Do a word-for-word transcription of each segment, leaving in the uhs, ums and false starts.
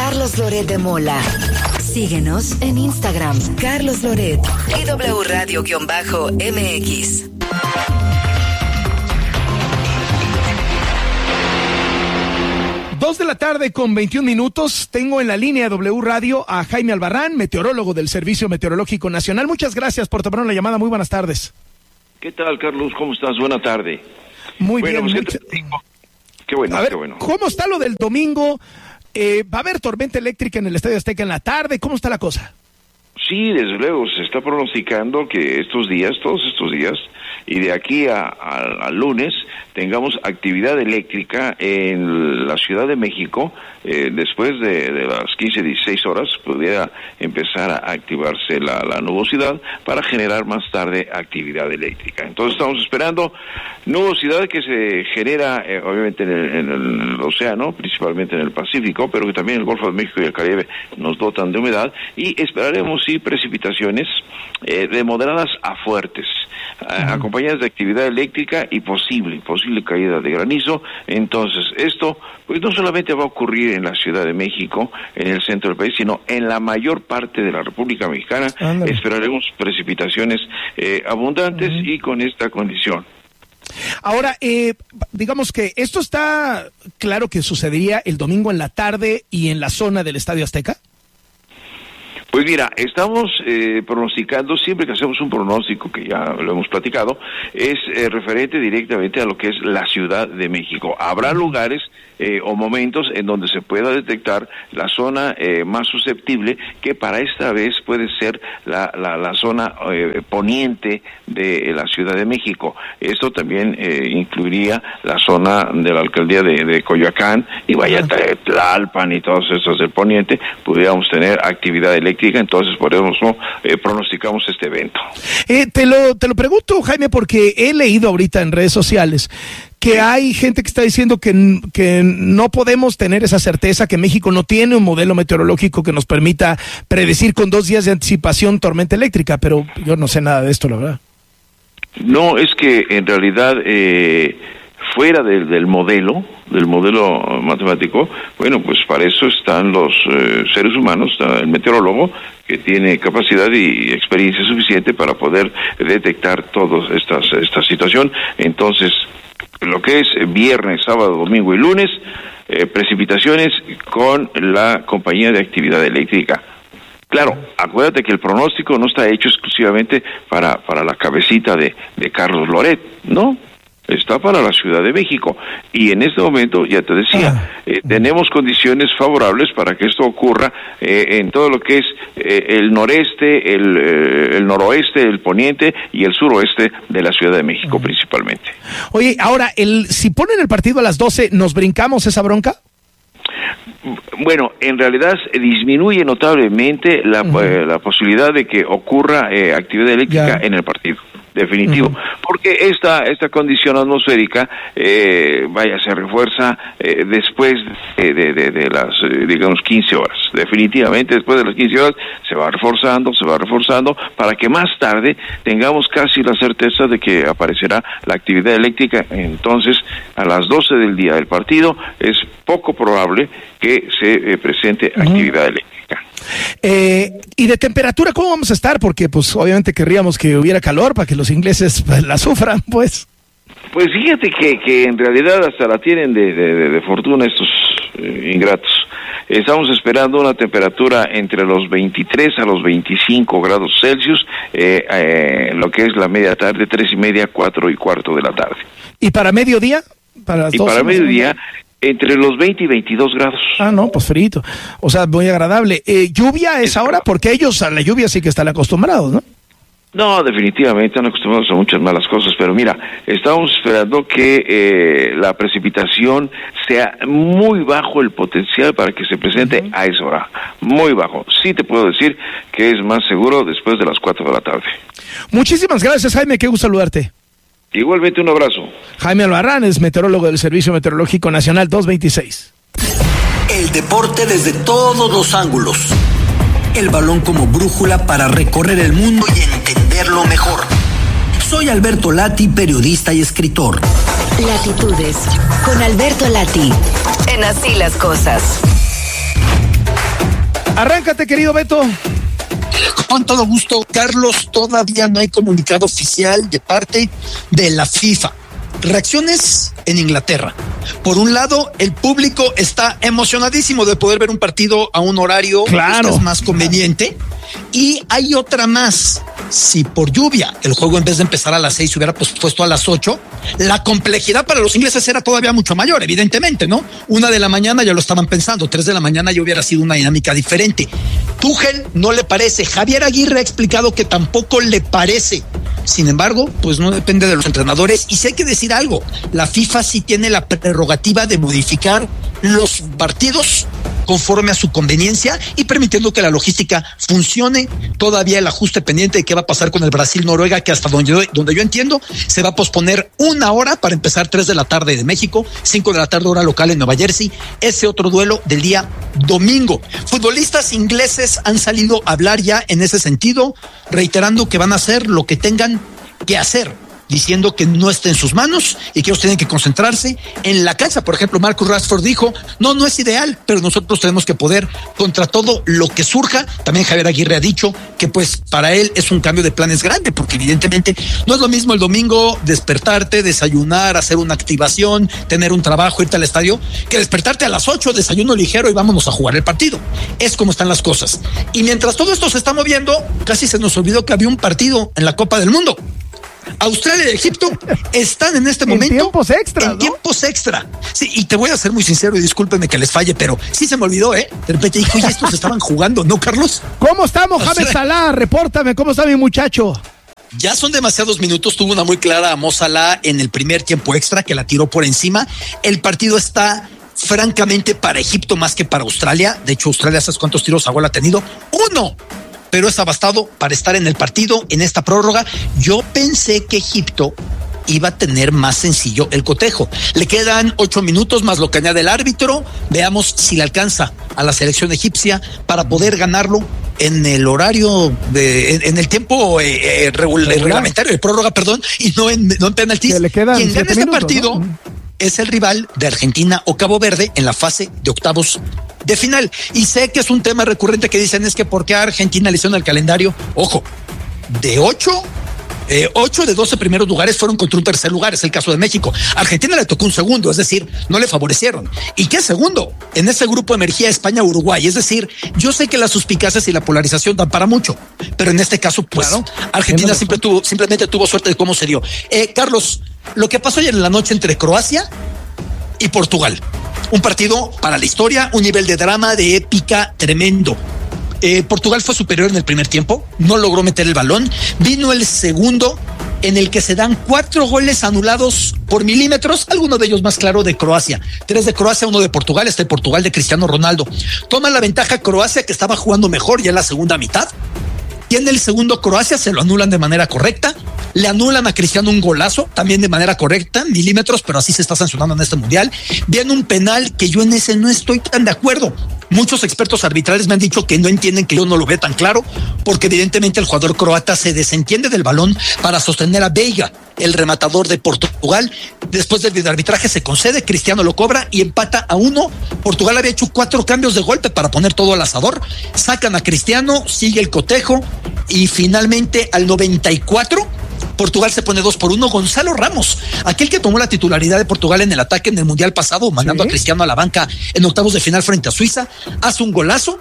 Carlos Loret de Mola. Síguenos en Instagram, Carlos Loret y W Radio-M X. Dos de la tarde con veintiún minutos. Tengo en la línea W Radio a Jaime Albarrán, meteorólogo del Servicio Meteorológico Nacional. Muchas gracias por tomar la llamada. Muy buenas tardes. ¿Qué tal, Carlos? ¿Cómo estás? Buena tarde. Muy bueno, bien. Pues, mucha... Qué bueno, a ver, qué bueno. ¿cómo está lo del domingo? Eh, ¿Va a haber tormenta eléctrica en el Estadio Azteca en la tarde? ¿Cómo está la cosa? Sí, desde luego, se está pronosticando que estos días, todos estos días, y de aquí a, a, a lunes, tengamos actividad eléctrica en la Ciudad de México. Eh, después de, de las quince, dieciséis horas, pudiera empezar a activarse la, la nubosidad para generar más tarde actividad eléctrica. Entonces estamos esperando nubosidad que se genera, eh, obviamente, en el, en el océano, principalmente en el Pacífico, pero que también el Golfo de México y el Caribe nos dotan de humedad, y esperaremos, sí, precipitaciones eh, de moderadas a fuertes, uh-huh. acompañadas de actividad eléctrica y posible, posible caída de granizo. Entonces, esto, pues no solamente va a ocurrir en la Ciudad de México, en el centro del país, sino en la mayor parte de la República Mexicana. Andale. Esperaremos precipitaciones eh, abundantes uh-huh. y con esta condición. Ahora, eh, digamos que esto está claro que sucedería el domingo en la tarde y en la zona del Estadio Azteca. Pues mira, estamos eh, pronosticando, siempre que hacemos un pronóstico, que ya lo hemos platicado, es eh, referente directamente a lo que es la Ciudad de México. Habrá lugares eh, o momentos en donde se pueda detectar la zona eh, más susceptible, que para esta vez puede ser la, la, la zona eh, poniente de la Ciudad de México. Esto también eh, incluiría la zona de la alcaldía de, de Coyoacán y vaya Tlalpan y todos esos del poniente, pudiéramos tener actividad eléctrica. Entonces por eso eh, pronosticamos este evento. Eh, te lo te lo pregunto, Jaime, porque he leído ahorita en redes sociales que hay gente que está diciendo que, que no podemos tener esa certeza, que México no tiene un modelo meteorológico que nos permita predecir con dos días de anticipación tormenta eléctrica, pero yo no sé nada de esto, la verdad. No, es que en realidad eh, fuera del, del modelo, del modelo matemático, bueno, pues para eso están los eh, seres humanos, está el meteorólogo, que tiene capacidad y experiencia suficiente para poder detectar toda esta, esta situación. Entonces, lo que es viernes, sábado, domingo y lunes, eh, precipitaciones con la compañía de actividad eléctrica. Claro, acuérdate que el pronóstico no está hecho exclusivamente para, para la cabecita de, de Carlos Loret, ¿no? Está para la Ciudad de México, y en este momento, ya te decía, eh, tenemos condiciones favorables para que esto ocurra eh, en todo lo que es eh, el noreste, el, eh, el noroeste, el poniente y el suroeste de la Ciudad de México, uh-huh. principalmente. Oye, ahora, el si ponen el partido a las doce, ¿nos brincamos esa bronca? Bueno, en realidad disminuye notablemente la, uh-huh. eh, la posibilidad de que ocurra eh, actividad eléctrica yeah. en el partido. Definitivo, uh-huh. porque esta esta condición atmosférica, eh, vaya, se refuerza eh, después de, de, de, de las, eh, digamos, quince horas. Definitivamente, después de las quince horas, se va reforzando, se va reforzando, para que más tarde tengamos casi la certeza de que aparecerá la actividad eléctrica. Entonces, a las doce del día del partido, es poco probable que se eh, presente uh-huh. actividad eléctrica. Eh, y de temperatura, ¿cómo vamos a estar? Porque pues obviamente querríamos que hubiera calor para que los ingleses pues, la sufran, pues. Pues fíjate que, que en realidad hasta la tienen de, de, de, de fortuna estos eh, ingratos. Estamos esperando una temperatura entre los veintitrés a los veinticinco grados Celsius, eh, eh, lo que es la media tarde, tres y media, cuatro y cuarto de la tarde. ¿Y para mediodía? Para las y para mediodía, entre los veinte y veintidós grados. Ah, no, pues frito. O sea, muy agradable. Eh, ¿Lluvia a esa hora? Porque ellos a la lluvia sí que están acostumbrados, ¿no? No, definitivamente están acostumbrados a muchas malas cosas, pero mira, estamos esperando que eh, la precipitación sea muy bajo el potencial para que se presente uh-huh. a esa hora. Muy bajo. Sí te puedo decir que es más seguro después de las cuatro de la tarde. Muchísimas gracias, Jaime. Qué gusto saludarte. Igualmente, un abrazo. Jaime Albarrán es meteorólogo del Servicio Meteorológico Nacional dos veintiséis. El deporte desde todos los ángulos. El balón como brújula para recorrer el mundo y entenderlo mejor. Soy Alberto Lati, periodista y escritor. Latitudes con Alberto Lati. En Así las Cosas. Arráncate, querido Beto. Con todo gusto, Carlos. Todavía no hay comunicado oficial de parte de la FIFA. Reacciones en Inglaterra. Por un lado, el público está emocionadísimo de poder ver un partido a un horario claro. que es más conveniente. Y hay otra más. Si por lluvia el juego en vez de empezar a las seis se hubiera pospuesto a las ocho, la complejidad para los ingleses era todavía mucho mayor, evidentemente, ¿no? Una de la mañana ya lo estaban pensando, tres de la mañana ya hubiera sido una dinámica diferente. Tuchel no le parece, Javier Aguirre ha explicado que tampoco le parece. Sin embargo, pues no depende de los entrenadores. Y si hay que decir algo, la FIFA sí tiene la prerrogativa de modificar los partidos conforme a su conveniencia y permitiendo que la logística funcione. Todavía el ajuste pendiente de qué va a pasar con el Brasil-Noruega, que hasta donde yo, donde yo entiendo se va a posponer una hora para empezar tres de la tarde de México, cinco de la tarde hora local en Nueva Jersey, ese otro duelo del día domingo. Futbolistas ingleses han salido a hablar ya en ese sentido, reiterando que van a hacer lo que tengan que hacer, diciendo que no está en sus manos y que ellos tienen que concentrarse en la cancha. Por ejemplo, Marcus Rashford dijo, no, no es ideal, pero nosotros tenemos que poder contra todo lo que surja. También Javier Aguirre ha dicho que pues para él es un cambio de planes grande, porque evidentemente no es lo mismo el domingo despertarte, desayunar, hacer una activación, tener un trabajo, irte al estadio, que despertarte a las ocho, desayuno ligero y vámonos a jugar el partido. Es como están las cosas. Y mientras todo esto se está moviendo, casi se nos olvidó que había un partido en la Copa del Mundo. Australia y Egipto están en este en momento tiempos extra, en ¿no? tiempos extra. Sí, y te voy a ser muy sincero y discúlpenme que les falle, pero sí se me olvidó, ¿eh? De repente dije, oye, estos estaban jugando, ¿no, Carlos? ¿Cómo está Mohamed Salah? Repórtame, ¿cómo está mi muchacho? Ya son demasiados minutos, tuvo una muy clara a Mo Salah en el primer tiempo extra que la tiró por encima. El partido está francamente para Egipto más que para Australia. De hecho, Australia, ¿sabes cuántos tiros a gol ha tenido? ¡Uno! Pero es abastado para estar en el partido, en esta prórroga. Yo pensé que Egipto iba a tener más sencillo el cotejo. Le quedan ocho minutos más lo que añade el árbitro. Veamos si le alcanza a la selección egipcia para poder ganarlo en el horario, de, en, en el tiempo eh, regul- reglamentario de prórroga, perdón, y no en, no en penaltis. Quien gana este minutos, partido, ¿no? Es el rival de Argentina o Cabo Verde en la fase de octavos de final. Y sé que es un tema recurrente que dicen es que por qué a Argentina le hicieron el calendario. Ojo, de ocho, eh, ocho de doce primeros lugares fueron contra un tercer lugar, es el caso de México. A Argentina le tocó un segundo, es decir, no le favorecieron. ¿Y qué segundo? En ese grupo emergía España-Uruguay, es decir, yo sé que las suspicacias y la polarización dan para mucho, pero en este caso, pues, claro, Argentina siempre tuvo, simplemente tuvo suerte de cómo se dio. Eh, Carlos, lo que pasó ayer en la noche entre Croacia y Portugal. Un partido para la historia, un nivel de drama, de épica tremendo. Eh, Portugal fue superior en el primer tiempo, no logró meter el balón. Vino el segundo, en el que se dan cuatro goles anulados por milímetros, alguno de ellos más claro de Croacia. Tres de Croacia, uno de Portugal, este Portugal de Cristiano Ronaldo. Toma la ventaja Croacia, que estaba jugando mejor ya en la segunda mitad. Tiene el segundo Croacia, se lo anulan de manera correcta. Le anulan a Cristiano un golazo, también de manera correcta, milímetros, pero así se está sancionando en este mundial. Viene un penal que yo en ese no estoy tan de acuerdo. Muchos expertos arbitrales me han dicho que no entienden que yo no lo veo tan claro, porque evidentemente el jugador croata se desentiende del balón para sostener a Veiga, el rematador de Portugal. Después del arbitraje se concede, Cristiano lo cobra y empata a uno. Portugal había hecho cuatro cambios de golpe para poner todo al asador. Sacan a Cristiano, sigue el cotejo y finalmente al noventa y cuatro Portugal se pone dos por uno. Gonzalo Ramos, aquel que tomó la titularidad de Portugal en el ataque en el Mundial pasado, mandando ¿Sí? a Cristiano a la banca en octavos de final frente a Suiza, hace un golazo.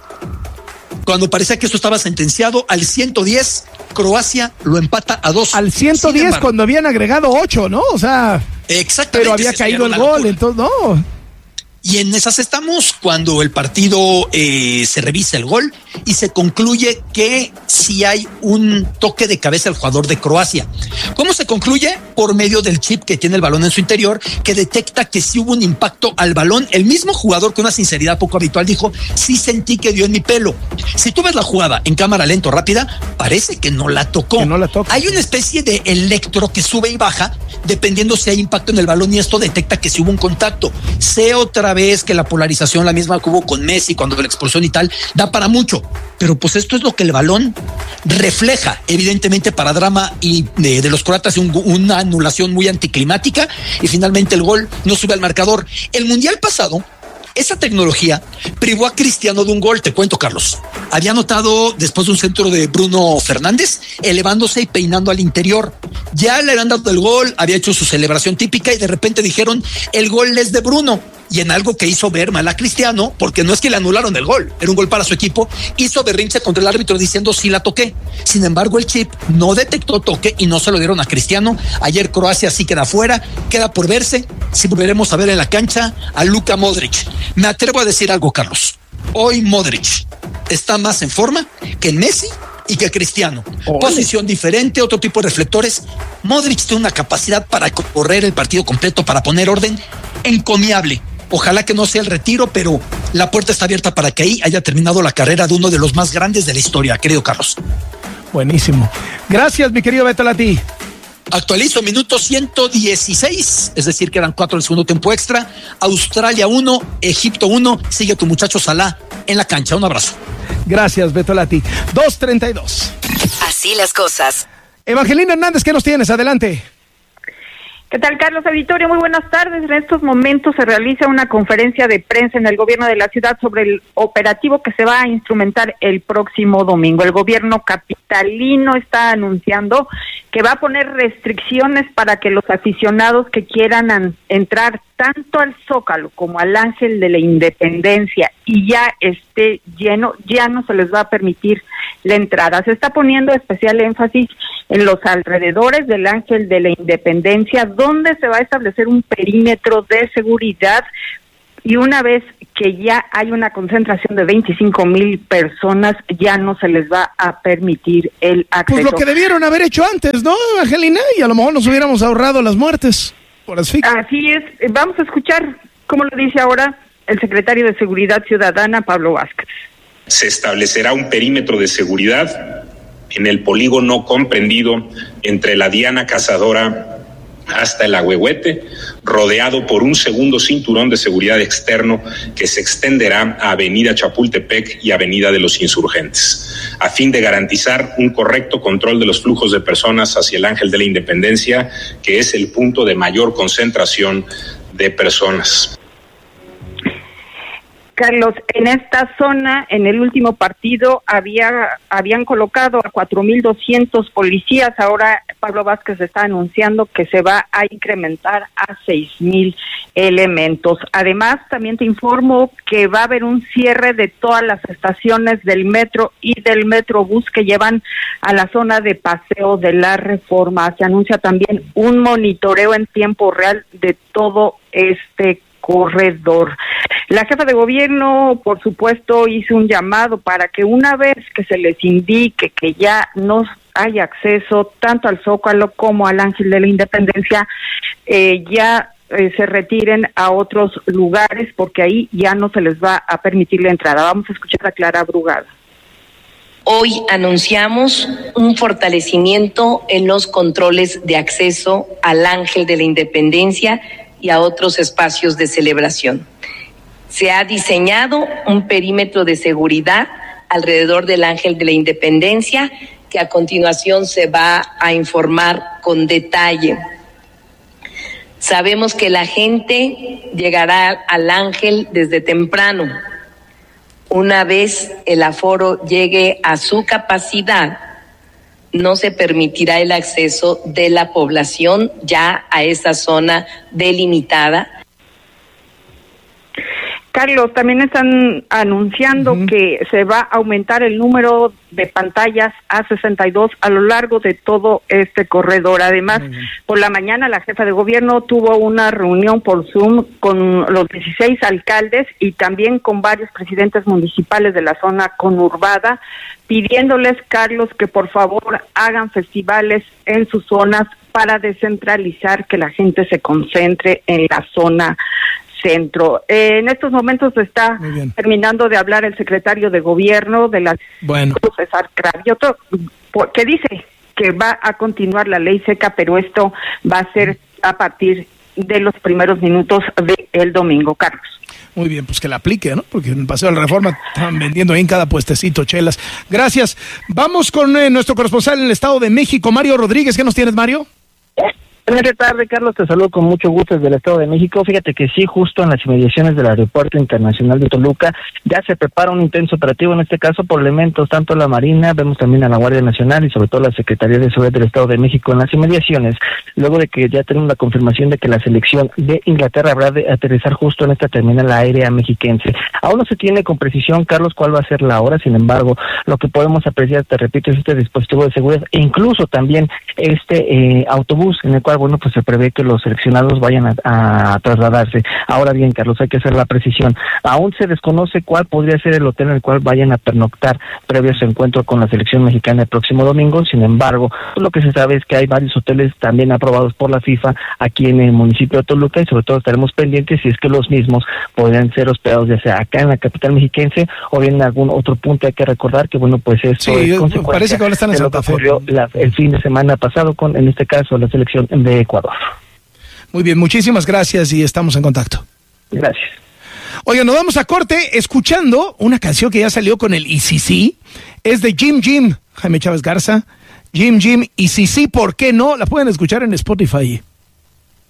Cuando parecía que esto estaba sentenciado, al ciento diez, Croacia lo empata a dos. Al ciento diez embargo, cuando habían agregado ocho, ¿no? O sea, exactamente. Pero había caído el gol, locura. Entonces no. Y en esas estamos cuando el partido eh, se revisa el gol y se concluye que sí hay un toque de cabeza al jugador de Croacia. ¿Cómo se concluye? Por medio del chip que tiene el balón en su interior, que detecta que sí hubo un impacto al balón. El mismo jugador, con una sinceridad poco habitual, dijo, sí sentí que dio en mi pelo. Si tú ves la jugada en cámara lento rápida, parece que no la tocó. Que no la toca. Hay una especie de electro que sube y baja, dependiendo si hay impacto en el balón, y esto detecta que sí hubo un contacto. Sé otra vez que la polarización, la misma que hubo con Messi cuando la expulsión y tal, da para mucho, pero pues esto es lo que el balón refleja, evidentemente para drama y de, de los croatas un, una anulación muy anticlimática y finalmente el gol no sube al marcador. El mundial pasado Esa tecnología privó a Cristiano de un gol, te cuento, Carlos. Había anotado después de un centro de Bruno Fernández, elevándose y peinando al interior. Ya le habían dado el gol, había hecho su celebración típica y de repente dijeron, el gol es de Bruno. Y en algo que hizo ver mal a Cristiano, porque no es que le anularon el gol, era un gol para su equipo, hizo berrinche contra el árbitro diciendo sí la toqué. Sin embargo, el chip no detectó toque y no se lo dieron a Cristiano. Ayer Croacia sí queda fuera, queda por verse si volveremos a ver en la cancha a Luka Modric. Me atrevo a decir algo, Carlos. Hoy Modric está más en forma que Messi y que Cristiano. Ole. Posición diferente, otro tipo de reflectores. Modric tiene una capacidad para correr el partido completo, para poner orden encomiable. Ojalá que no sea el retiro, pero la puerta está abierta para que ahí haya terminado la carrera de uno de los más grandes de la historia, querido Carlos. Buenísimo. Gracias, mi querido Beto Lati. Actualizo, minuto ciento dieciséis, es decir, quedan cuatro del segundo tiempo extra. Australia uno, Egipto uno. Sigue tu muchacho Salah en la cancha. Un abrazo. Gracias, Beto Lati. dos treinta y dos. Así las cosas. Evangelina Hernández, ¿qué nos tienes? Adelante. ¿Qué tal, Carlos Auditorio? Muy buenas tardes. En estos momentos se realiza una conferencia de prensa en el gobierno de la ciudad sobre el operativo que se va a instrumentar el próximo domingo. El gobierno capitalino está anunciando que va a poner restricciones para que los aficionados que quieran an- entrar tanto al Zócalo como al Ángel de la Independencia y ya esté lleno, ya no se les va a permitir la entrada. Se está poniendo especial énfasis en los alrededores del Ángel de la Independencia, donde se va a establecer un perímetro de seguridad y una vez que ya hay una concentración de veinticinco mil personas, ya no se les va a permitir el acceso. Pues lo que debieron haber hecho antes, ¿no, Evangelina? Y a lo mejor nos hubiéramos ahorrado las muertes por asfixia. Así es. Vamos a escuchar cómo lo dice ahora el secretario de Seguridad Ciudadana, Pablo Vázquez. Se establecerá un perímetro de seguridad en el polígono comprendido entre la Diana Cazadora hasta el Ahuehuete, rodeado por un segundo cinturón de seguridad externo que se extenderá a Avenida Chapultepec y Avenida de los Insurgentes, a fin de garantizar un correcto control de los flujos de personas hacia el Ángel de la Independencia, que es el punto de mayor concentración de personas. Carlos, en esta zona, en el último partido, había habían colocado a cuatro mil doscientos policías. Ahora Pablo Vázquez está anunciando que se va a incrementar a seis mil elementos. Además, también te informo que va a haber un cierre de todas las estaciones del metro y del metrobús que llevan a la zona de Paseo de la Reforma. Se anuncia también un monitoreo en tiempo real de todo este corredor. La jefa de gobierno, por supuesto, hizo un llamado para que una vez que se les indique que ya no hay acceso tanto al Zócalo como al Ángel de la Independencia, eh, ya eh, se retiren a otros lugares porque ahí ya no se les va a permitir la entrada. Vamos a escuchar a Clara Brugada. Hoy anunciamos un fortalecimiento en los controles de acceso al Ángel de la Independencia y a otros espacios de celebración. Se ha diseñado un perímetro de seguridad alrededor del Ángel de la Independencia que a continuación se va a informar con detalle. Sabemos que la gente llegará al Ángel desde temprano. Una vez el aforo llegue a su capacidad, no se permitirá el acceso de la población ya a esa zona delimitada. Carlos, también están anunciando uh-huh. que se va a aumentar el número de pantallas a sesenta y dos a lo largo de todo este corredor. Además, uh-huh. por la mañana la jefa de gobierno tuvo una reunión por Zoom con los dieciséis alcaldes y también con varios presidentes municipales de la zona conurbada, pidiéndoles, Carlos, que por favor hagan festivales en sus zonas para descentralizar, que la gente se concentre en la zona centro. Eh, en estos momentos está terminando de hablar el secretario de gobierno de la bueno. César Cravioto, que dice que va a continuar la ley seca, pero esto va a ser a partir de los primeros minutos del domingo, Carlos. Muy bien, pues que la aplique, ¿no? Porque en el Paseo de la Reforma están vendiendo ahí en cada puestecito chelas. Gracias. Vamos con eh, nuestro corresponsal en el Estado de México, Mario Rodríguez. ¿Qué nos tienes, Mario? Buenas tardes, Carlos, te saludo con mucho gusto desde el Estado de México. Fíjate que sí, justo en las inmediaciones del Aeropuerto Internacional de Toluca ya se prepara un intenso operativo, en este caso por elementos tanto de la Marina, vemos también a la Guardia Nacional y sobre todo la Secretaría de Seguridad del Estado de México en las inmediaciones, luego de que ya tenemos la confirmación de que la selección de Inglaterra habrá de aterrizar justo en esta terminal aérea mexiquense. Aún no se tiene con precisión, Carlos, cuál va a ser la hora, sin embargo, lo que podemos apreciar, te repito, es este dispositivo de seguridad e incluso también este eh, autobús en el cual, bueno, pues se prevé que los seleccionados vayan a, a trasladarse. Ahora bien, Carlos, hay que hacer la precisión. Aún se desconoce cuál podría ser el hotel en el cual vayan a pernoctar previo a su encuentro con la selección mexicana el próximo domingo. Sin embargo, lo que se sabe es que hay varios hoteles también aprobados por la FIFA aquí en el municipio de Toluca y sobre todo estaremos pendientes si es que los mismos podrían ser hospedados ya sea acá en la capital mexiquense o bien en algún otro punto. Hay que recordar que, bueno, pues esto sí, es consecuencia parece que ahora están en de lo Santa que Fe. ocurrió la, el fin de semana pasado con, en este caso, la selección de Ecuador. Muy bien, muchísimas gracias y estamos en contacto. Gracias. Oigan, nos vamos a corte escuchando una canción que ya salió con el I C C. Es de Jim Jim, Jaime Chávez Garza. Jim Jim, y si sí, ¿por qué no? La pueden escuchar en Spotify.